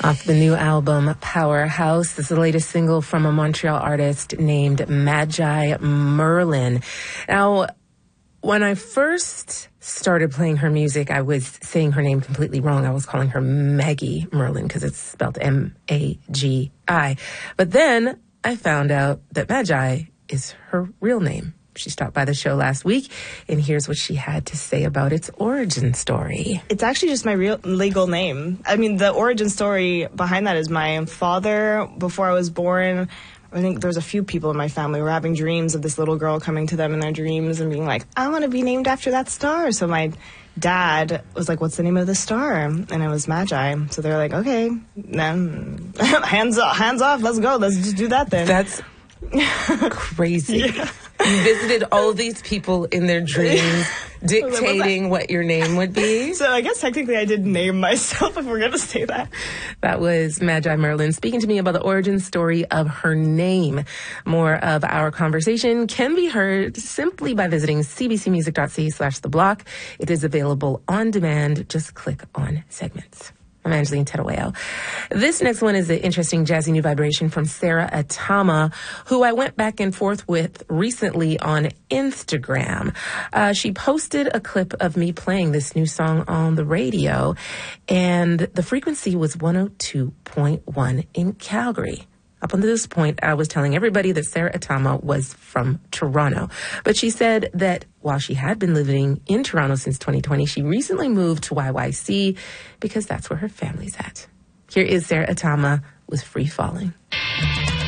Off the new album, Powerhouse. This is the latest single from a Montreal artist named Magi Merlin. Now, when I first started playing her music, I was saying her name completely wrong. I was calling her Maggie Merlin because it's spelled M-A-G-I. But then I found out that Magi is her real name. She stopped by the show last week, and here's what she had to say about its origin story. It's actually just my real legal name. I mean, the origin story behind that is my father, before I was born, I think there was a few people in my family who were having dreams of this little girl coming to them in their dreams and being like, I want to be named after that star. So my dad was like, what's the name of the star? And it was Magi. So they're like, okay, then hands off, let's go. Let's just do that then. That's crazy. Yeah. You visited all of these people in their dreams, dictating what your name would be. So I guess technically I did name myself, if we're going to say that. That was Magi Merlin speaking to me about the origin story of her name. More of our conversation can be heard simply by visiting cbcmusic.ca/theblock. It is available on demand. Just click on segments. I'm Angeline Terueo. This next one is an interesting jazzy new vibration from Sarah Atama, who I went back and forth with recently on Instagram. She posted a clip of me playing this new song on the radio, and the frequency was 102.1 in Calgary. Up until this point, I was telling everybody that Sarah Atama was from Toronto. But she said that while she had been living in Toronto since 2020, she recently moved to YYC because that's where her family's at. Here is Sarah Atama with Free Falling.